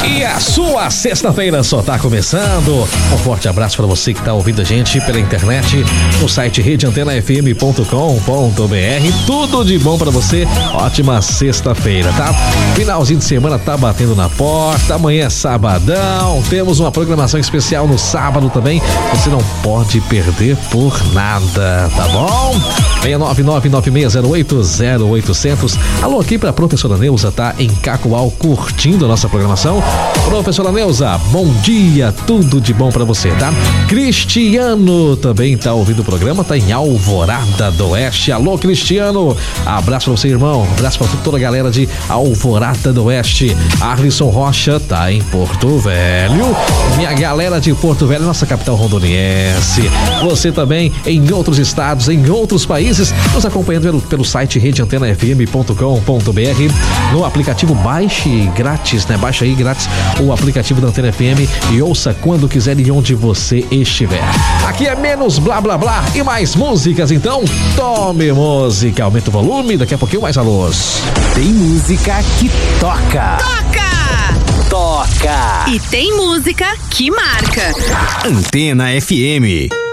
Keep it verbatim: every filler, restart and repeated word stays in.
E a sua sexta-feira só tá começando. Um forte abraço para você que tá ouvindo a gente pela internet no site rede antena f m ponto com ponto b r. Tudo de bom para você. Ótima sexta-feira, tá? Finalzinho de semana tá batendo na porta. Amanhã é sabadão. Temos uma programação especial no sábado também. Você não pode perder por nada, tá bom? seis nove nove nove seis zero oito zero oito zero zero. Alô aqui pra professora Neuza, tá em Cacoal curtindo a nossa programação. Professora Neuza, bom dia, tudo de bom pra você, tá? Cristiano também tá ouvindo o programa, tá em Alvorada do Oeste. Alô, Cristiano, abraço pra você, irmão. Abraço pra toda a galera de Alvorada do Oeste. Arlisson Rocha tá em Porto Velho. Minha galera de Porto Velho, nossa capital rondoniense. Você também em outros estados, em outros países, nos acompanhando pelo, pelo site rede antena f m ponto com ponto b r, no aplicativo Baixe grátis, né? Baixa aí grátis o aplicativo da Antena F M e ouça quando quiser e onde você estiver. Aqui é menos blá blá blá e mais músicas, então tome música, aumenta o volume, daqui a pouquinho mais alôs. Tem música que toca. Toca! Toca! E tem música que marca. Antena F M.